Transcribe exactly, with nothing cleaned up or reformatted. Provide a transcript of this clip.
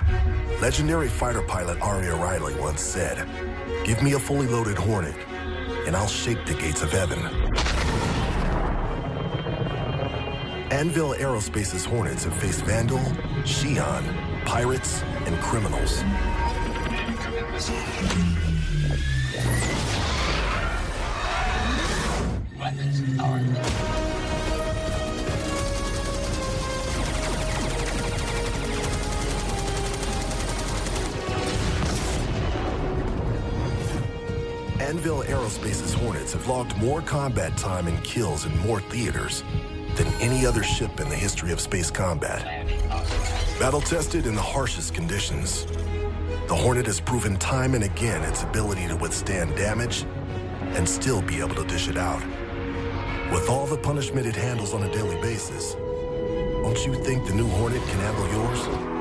Legendary fighter pilot Aria Riley once said, "Give me a fully loaded Hornet, and I'll shake the gates of heaven." Anvil Aerospace's Hornets have faced Vandal, Xi'an, pirates, and criminals. Weapons powered. Anvil Aerospace's Hornets have logged more combat time and kills in more theaters than any other ship in the history of space combat. Battle-tested in the harshest conditions, the Hornet has proven time and again its ability to withstand damage and still be able to dish it out. With all the punishment it handles on a daily basis, don't you think the new Hornet can handle yours?